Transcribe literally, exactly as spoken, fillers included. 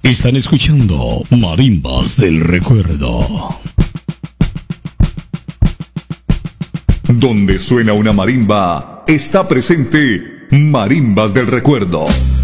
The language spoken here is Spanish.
Están escuchando Marimbas del Recuerdo. Donde suena una marimba, está presente Marimbas del Recuerdo.